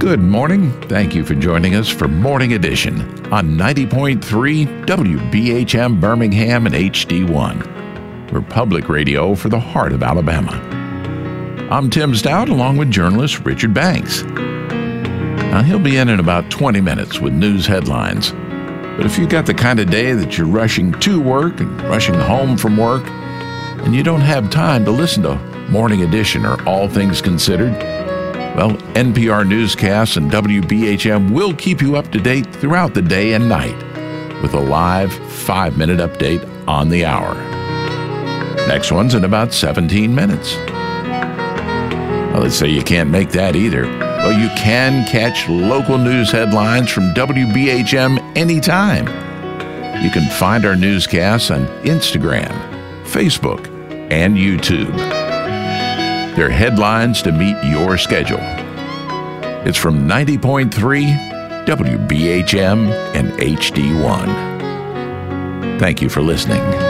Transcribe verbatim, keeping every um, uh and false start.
Good morning. Thank you for joining us for Morning Edition on ninety point three W B H M Birmingham and H D one. We're public radio for the heart of Alabama. I'm Tim Stout along with journalist Richard Banks. Now, he'll be in in about twenty minutes with news headlines. But if you've got the kind of day that you're rushing to work and rushing home from work, and you don't have time to listen to Morning Edition or All Things Considered, well, N P R newscasts and W B H M will keep you up to date throughout the day and night with a live five-minute update on the hour. Next one's in about seventeen minutes. Well, let's say you can't make that either. Well, you can catch local news headlines from W B H M anytime. You can find our newscasts on Instagram, Facebook, and YouTube. They're headlines to meet your schedule. It's from ninety point three W B H M and H D one. Thank you for listening.